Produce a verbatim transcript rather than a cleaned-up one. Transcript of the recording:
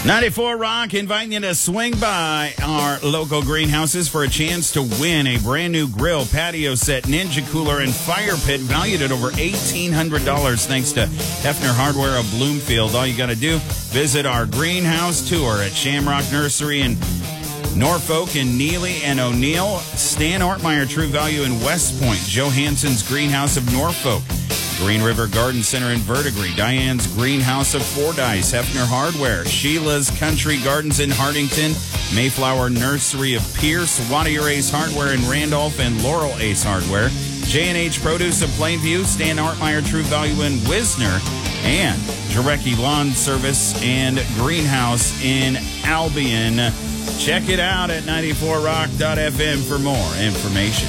ninety-four Rock inviting you to swing by our local greenhouses for a chance to win a brand new grill, patio set, ninja cooler, and fire pit valued at over eighteen hundred dollars thanks to Hefner Hardware of Bloomfield. All you got to do, visit our greenhouse tour at Shamrock Nursery in Norfolk and Neely and O'Neill, Stan Ortmeyer True Value in West Point, Johansson's Greenhouse of Norfolk, Green River Garden Center in Verdigris, Diane's Greenhouse of Fordyce, Hefner Hardware, Sheila's Country Gardens in Hardington, Mayflower Nursery of Pierce, Wattier Ace Hardware in Randolph, and Laurel Ace Hardware, J and H Produce of Plainview, Stan Ortmeyer True Value in Wisner, and Jarecki Lawn Service and Greenhouse in Albion. Check it out at ninety-four rock dot f m for more information.